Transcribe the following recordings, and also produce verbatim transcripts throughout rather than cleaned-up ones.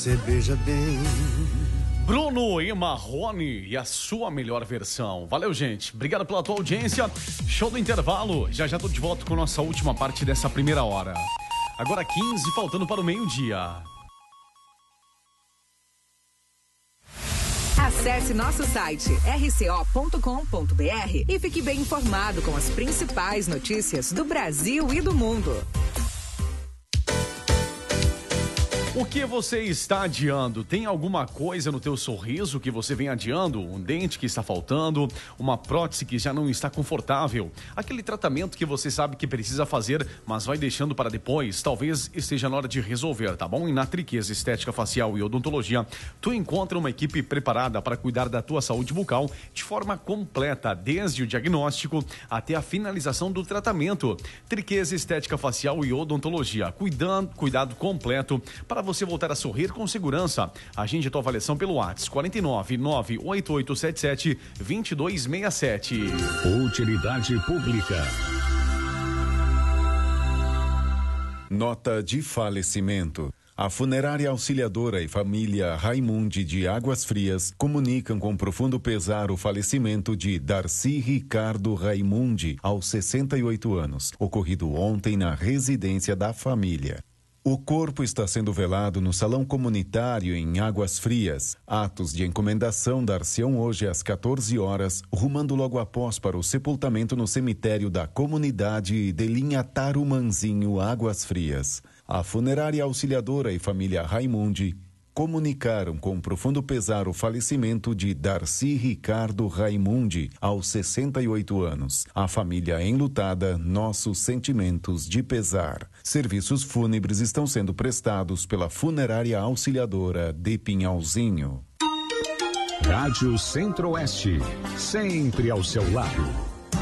você beija bem. Bruno e Marrone e a sua melhor versão. Valeu, gente. Obrigado pela tua audiência. Show do intervalo. Já já tô de volta com a nossa última parte dessa primeira hora. Agora quinze, faltando para o meio-dia. Acesse nosso site r c o ponto com ponto b r e fique bem informado com as principais notícias do Brasil e do mundo. O que você está adiando? Tem alguma coisa no teu sorriso que você vem adiando? Um dente que está faltando? Uma prótese que já não está confortável? Aquele tratamento que você sabe que precisa fazer, mas vai deixando para depois? Talvez esteja na hora de resolver, tá bom? E na Triqueza Estética Facial e Odontologia, tu encontra uma equipe preparada para cuidar da tua saúde bucal de forma completa, desde o diagnóstico até a finalização do tratamento. Triqueza Estética Facial e Odontologia, cuidando, cuidado completo para você voltar a sorrir com segurança. Agende a tua avaliação pelo WhatsApp quatro nove nove oito oito sete sete dois dois seis sete. Utilidade Pública. Nota de falecimento. A Funerária Auxiliadora e Família Raimundi de Águas Frias comunicam com profundo pesar o falecimento de Darcy Ricardo Raimundi, aos sessenta e oito anos, ocorrido ontem na residência da família. O corpo está sendo velado no Salão Comunitário em Águas Frias. Atos de encomendação dar-se-ão hoje às quatorze horas, rumando logo após para o sepultamento no cemitério da comunidade de linha Tarumanzinho, Águas Frias. A Funerária Auxiliadora e Família Raimundi comunicaram com profundo pesar o falecimento de Darcy Ricardo Raimundi, aos sessenta e oito anos. A família enlutada, nossos sentimentos de pesar. Serviços fúnebres estão sendo prestados pela Funerária Auxiliadora de Pinhalzinho. Rádio Centro-Oeste, sempre ao seu lado.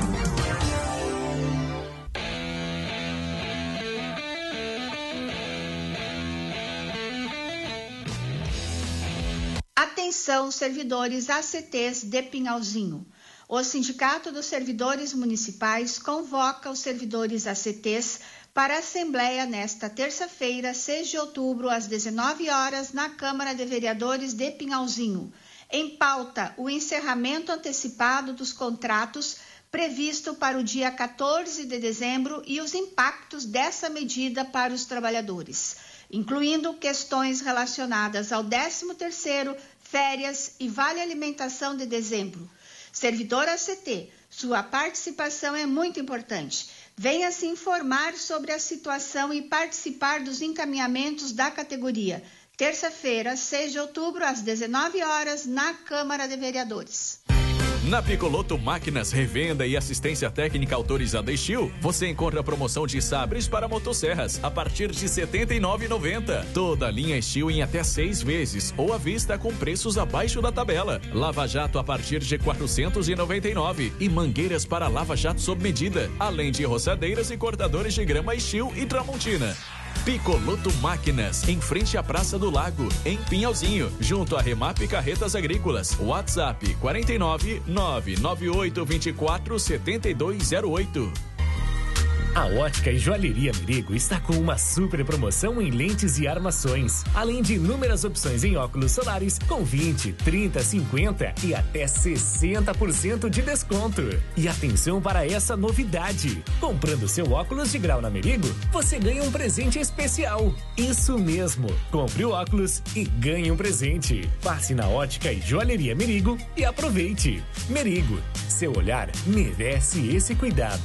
Atenção, servidores A C Ts de Pinhalzinho. O Sindicato dos Servidores Municipais convoca os servidores A C Ts para a Assembleia nesta terça-feira, seis de outubro, às dezenove horas, na Câmara de Vereadores de Pinhalzinho. Em pauta, o encerramento antecipado dos contratos previsto para o dia quatorze de dezembro e os impactos dessa medida para os trabalhadores, incluindo questões relacionadas ao décimo terceiro, férias e vale alimentação de dezembro. Servidor A C T, sua participação é muito importante. Venha se informar sobre a situação e participar dos encaminhamentos da categoria. Terça-feira, seis de outubro, às dezenove horas, na Câmara de Vereadores. Na Picoloto Máquinas, revenda e assistência técnica autorizada Steel, você encontra a promoção de sabres para motosserras a partir de setenta e nove reais e noventa centavos. Toda a linha Steel em até seis vezes ou à vista com preços abaixo da tabela. Lava Jato a partir de quatrocentos e noventa e nove reais e mangueiras para Lava Jato sob medida, além de roçadeiras e cortadores de grama Steel e Tramontina. Picoloto Máquinas, em frente à Praça do Lago, em Pinhalzinho, junto à Remap Carretas Agrícolas. WhatsApp quatro nove nove nove oito dois quatro sete dois zero oito. A Ótica e Joalheria Merigo está com uma super promoção em lentes e armações, além de inúmeras opções em óculos solares com vinte, trinta, cinquenta e até sessenta por cento de desconto. E atenção para essa novidade: comprando seu óculos de grau na Merigo, você ganha um presente especial. Isso mesmo, compre o óculos e ganhe um presente. Passe na Ótica e Joalheria Merigo e aproveite. Merigo, seu olhar merece esse cuidado.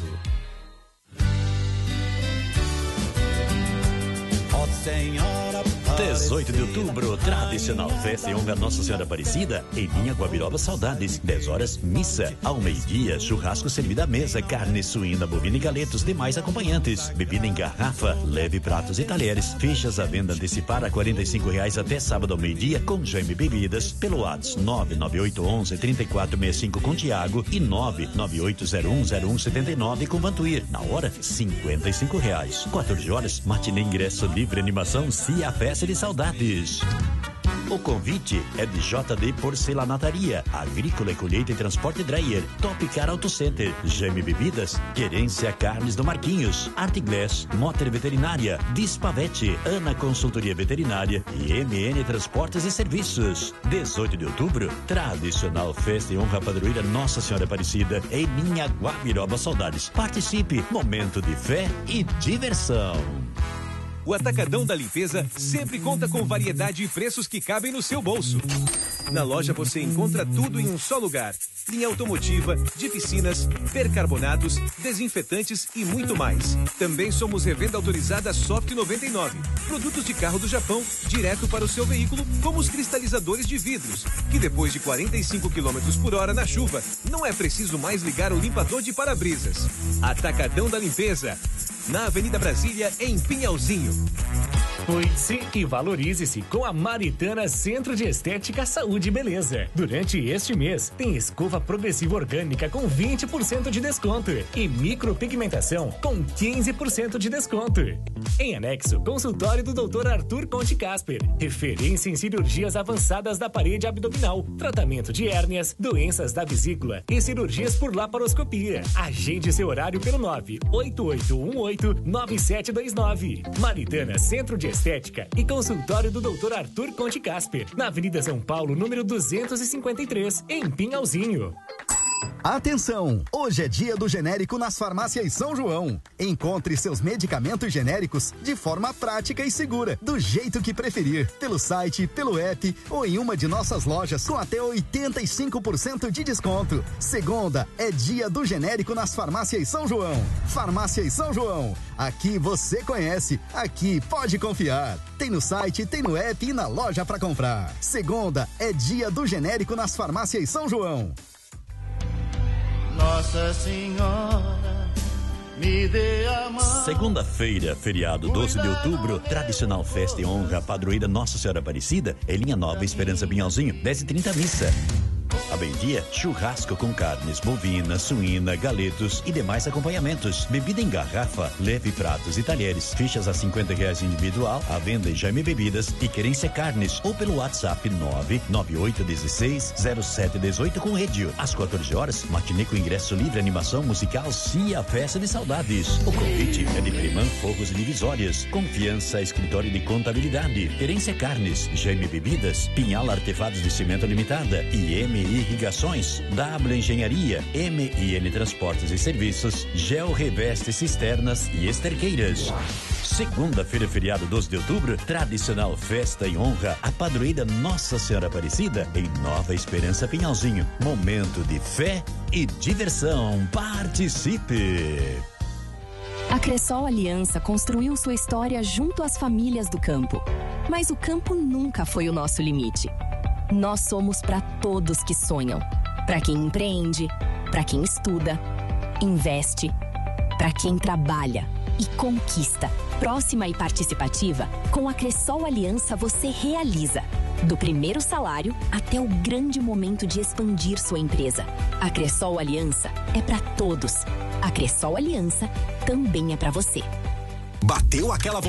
dezoito de outubro, tradicional festa em honra a Nossa Senhora Aparecida, em linha Guabiroba Saudades. dez horas, missa. Ao meio-dia, churrasco servido à mesa, carne suína, bovina e galetos, demais acompanhantes. Bebida em garrafa, leve pratos e talheres. Fichas à venda antecipada a quarenta e cinco reais até sábado ao meio-dia, com Jaime Bebidas, pelo WhatsApp nove nove oito um um três quatro seis cinco com Tiago e nove nove oito zero um zero um sete nove com Vantuir. Na hora, cinquenta e cinco reais. quatorze horas, matinê ingresso livre, animação Cia Festa de Saudades. O convite é de J D Porcelanataria, Agrícola e Colheita e Transporte Dreyer, Top Car Auto Center, Geme Bebidas, Querência Carnes do Marquinhos, Artiglass, Motor Veterinária, Dispavete, Ana Consultoria Veterinária e M N Transportes e Serviços. dezoito de outubro, tradicional festa em honra à padroeira Nossa Senhora Aparecida em Linha Guabiroba Saudades. Participe, momento de fé e diversão. O Atacadão da Limpeza sempre conta com variedade e preços que cabem no seu bolso. Na loja você encontra tudo em um só lugar. Linha automotiva, de piscinas, percarbonatos, desinfetantes e muito mais. Também somos revenda autorizada Soft noventa e nove. Produtos de carro do Japão, direto para o seu veículo, como os cristalizadores de vidros, que depois de quarenta e cinco quilômetros por hora na chuva, não é preciso mais ligar o limpador de para-brisas. Atacadão da Limpeza, na Avenida Brasília, em Pinhalzinho. Cuide-se e valorize-se com a Maritana Centro de Estética, Saúde e Beleza. Durante este mês, tem escova progressiva orgânica com vinte por cento de desconto e micropigmentação com quinze por cento de desconto. Em anexo, consultório do doutor Arthur Conte Casper, referência em cirurgias avançadas da parede abdominal, tratamento de hérnias, doenças da vesícula e cirurgias por laparoscopia. Agende seu horário pelo nove oito oito um oito nove sete dois nove. Maritana Centro de Estética e consultório do doutor Arthur Conte Casper, na Avenida São Paulo, número duzentos e cinquenta e três, em Pinhalzinho. Atenção! Hoje é dia do genérico nas farmácias São João. Encontre seus medicamentos genéricos de forma prática e segura, do jeito que preferir, pelo site, pelo app ou em uma de nossas lojas com até oitenta e cinco por cento de desconto. Segunda é dia do genérico nas farmácias São João. Farmácias São João. Aqui você conhece, aqui pode confiar. Tem no site, tem no app e na loja para comprar. Segunda é dia do genérico nas farmácias São João. Nossa Senhora, me dê a mão. Segunda-feira, feriado doze de outubro, tradicional festa em honra à padroeira Nossa Senhora Aparecida, em Linha Nova Esperança Pinhalzinho, dez e trinta missa. A meio-dia, churrasco com carnes, bovina, suína, galetos e demais acompanhamentos. Bebida em garrafa, leve pratos e talheres. Fichas a cinquenta reais individual, à venda em Jaime Bebidas e Querência Carnes. Ou pelo WhatsApp nove nove oito um seis zero sete um oito com Edio. Às quatorze horas, matinê com ingresso livre, animação musical Cia Festa de Saudades. O convite é de Primã Fogos e Divisórias. Confiança, escritório de contabilidade. Querência Carnes, Jaime Bebidas, Pinhal Artefatos de Cimento Limitada e M I Irrigações, W Engenharia, M I N Transportes e Serviços, Geo Reveste Cisternas e Esterqueiras. Segunda-feira, feriado doze de outubro, tradicional festa em honra à padroeira Nossa Senhora Aparecida em Nova Esperança Pinhalzinho. Momento de fé e diversão. Participe! A Cressol Aliança construiu sua história junto às famílias do campo. Mas o campo nunca foi o nosso limite. Nós somos para todos que sonham. Para quem empreende, para quem estuda, investe, para quem trabalha e conquista. Próxima e participativa, com a Cressol Aliança você realiza. Do primeiro salário até o grande momento de expandir sua empresa. A Cressol Aliança é para todos. A Cressol Aliança também é para você. Bateu aquela vontade.